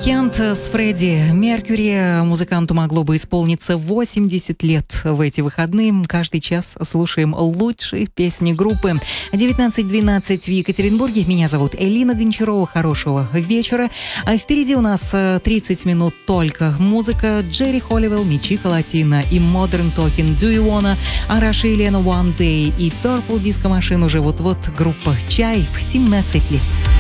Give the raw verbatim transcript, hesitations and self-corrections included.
Уикенд с Фредди Меркьюри. Музыканту могло бы исполниться восемьдесят лет в эти выходные. Каждый час слушаем лучшие песни группы. девятнадцать двенадцать в Екатеринбурге. Меня зовут Элина Гончарова. Хорошего вечера. А впереди у нас тридцать минут только музыка. Джерри Холливелл, Мичико Латино и Modern Talking Do You Wanna, Араша и Лена One Day и Purple Disco Machine уже вот-вот. Группа Чай в семнадцать лет.